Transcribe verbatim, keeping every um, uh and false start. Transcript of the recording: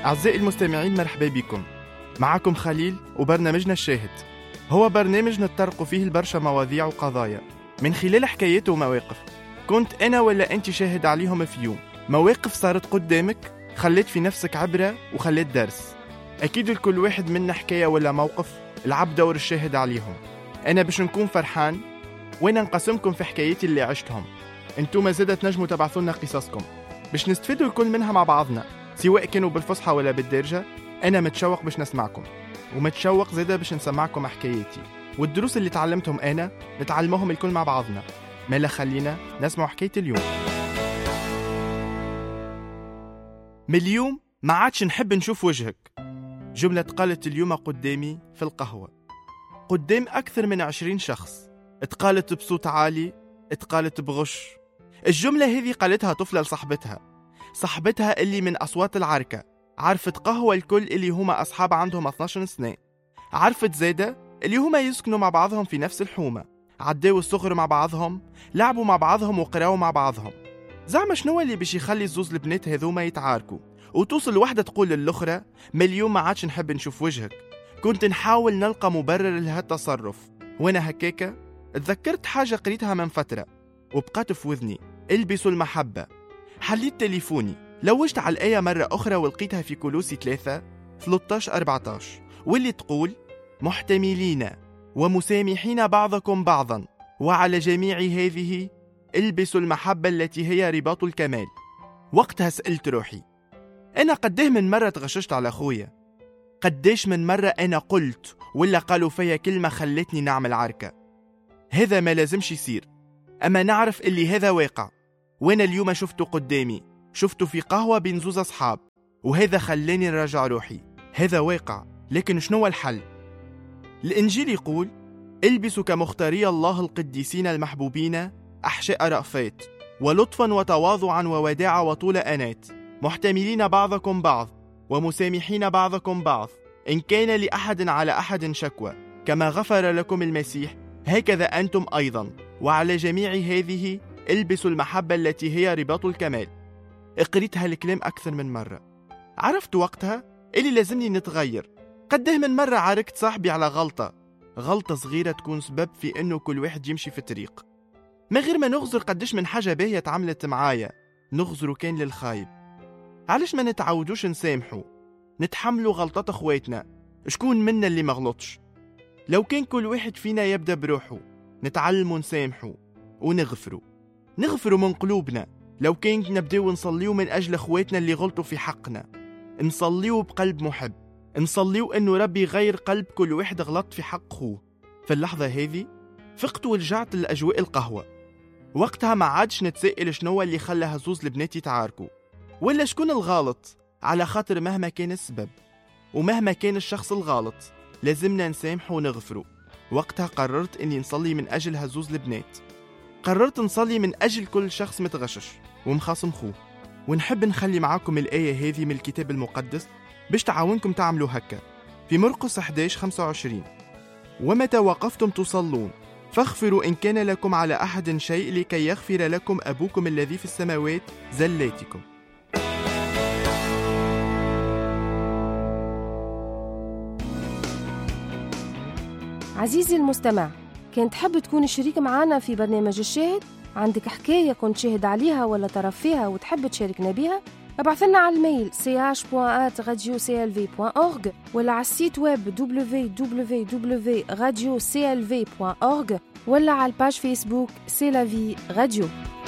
أعزائي المستمعين، مرحبا بكم. معكم خليل وبرنامجنا الشاهد. هو برنامج نتطرق فيه البرشا مواضيع وقضايا من خلال حكايات ومواقف كنت أنا ولا أنت شاهد عليهم في يوم. مواقف صارت قدامك خلت في نفسك عبرة وخلت درس. أكيد لكل واحد منا حكاية ولا موقف العب دور الشاهد عليهم. أنا باش نكون فرحان وأنا نقسمكم في حكايتي اللي عشتهم. أنتم زادة تنجموا تبعثونا قصصكم باش نستفيدوا الكل منها مع بعضنا، سواء كانوا بالفصحى ولا بالدارجة. أنا متشوق باش نسمعكم، ومتشوق زادة باش نسمعكم حكاياتي والدروس اللي تعلمتهم أنا نتعلمهم الكل مع بعضنا. مالا خلينا نسمع حكاية اليوم. من اليوم ما عادش نحب نشوف وجهك، جملة قالت اليوم قدامي في القهوة قدام أكثر من عشرين شخص. اتقالت بصوت عالي، اتقالت بغش. الجملة هذه قالتها طفلة لصاحبتها، صاحبتها اللي من أصوات العركة. عرفت قهوة الكل اللي هما أصحاب عندهم اثناش سنة. عرفت زادة اللي هما يسكنوا مع بعضهم في نفس الحومة، عداوا الصغر مع بعضهم، لعبوا مع بعضهم وقراوا مع بعضهم. زعما شنو اللي باش يخلي الزوز البنات هذوما يتعاركوا وتوصل واحدة تقول للأخرى ما اليوم ما عادش نحب نشوف وجهك؟ كنت نحاول نلقى مبرر لهالتصرف، وانا هكاكا اتذكرت حاجة قريتها من فترة وبقات في وذني: البسوا المحبة. حليت تليفوني، لوجت على الآية مرة أخرى ولقيتها في كولوسي ثلاثة ثلاثة عشر أربعة عشر، واللي تقول: محتملين ومسامحين بعضكم بعضا وعلى جميع هذه البسوا المحبة التي هي رباط الكمال. وقتها سألت روحي، أنا قديه من مرة تغششت على أخويا؟ قديش من مرة أنا قلت ولا قالوا فيا كلمة خلتني نعمل عركة؟ هذا ما لازمش يصير، أما نعرف اللي هذا واقع. وانا اليوم شفته قدامي، شفته في قهوة بين زوز أصحاب، وهذا خلاني نراجع روحي. هذا واقع، لكن شنو الحل؟ الإنجيل يقول: البسوا كمختاري الله القديسين المحبوبين أحشاء رأفات ولطفا وتواضعا ووداعا وطول أنات، محتملين بعضكم بعض ومسامحين بعضكم بعض، إن كان لأحد على أحد شكوى، كما غفر لكم المسيح هكذا أنتم أيضا، وعلى جميع هذه البسوا المحبة التي هي رباط الكمال. قريتها الكلام أكثر من مرة. عرفت وقتها اللي لازمني نتغير. قده من مرة عاركت صاحبي على غلطة غلطة صغيرة تكون سبب في أنه كل واحد يمشي في الطريق، ما غير ما نغزر قدش من حاجة باهية تعملت معايا نغزر كان للخايب. علاش ما نتعودوش نسامحوا، نتحملوا غلطات أخواتنا؟ شكون منا اللي مغلطش؟ لو كان كل واحد فينا يبدأ بروحه، نتعلموا نسامحوا ونغفروا نغفروا من قلوبنا. لو كان نبداو نصليو من أجل أخواتنا اللي غلطوا في حقنا، نصليو بقلب محب، نصليو أنه ربي يغير قلب كل واحد غلط في حق أخوه. في اللحظة هذه فقت ورجعت لأجواء القهوة. وقتها ما عادش نتسائل شنو اللي خلى هزوز البنات يتعاركوا ولا شكون الغالط، على خاطر مهما كان السبب ومهما كان الشخص الغالط لازمنا نسامحوا ونغفروا. وقتها قررت أني نصلي من أجل هزوز البنات، قررت نصلي من أجل كل شخص متغشش ومخاصم خوه. ونحب نخلي معاكم الآية هذه من الكتاب المقدس باش تعاونكم تعملوا هكا، في مرقس إحدى عشر خمسة وعشرين: ومتى وقفتم تصلون فاغفروا إن كان لكم على أحد شيء لكي يغفر لكم أبوكم الذي في السماوات زلاتكم. عزيزي المستمع، كنت تحب تكون شريك معنا في برنامج الشاهد؟ عندك حكاية كنت شاهد عليها ولا طرف فيها وتحب تشاركنا بيها؟ ابعث لنا على الميل سي إتش دوت آت راديو سي إل في دوت أورغ ولا على السيت ويب دبليو دبليو دبليو دوت راديو سي إل في دوت أورغ ولا على الباج فيسبوك سي لا في راديو.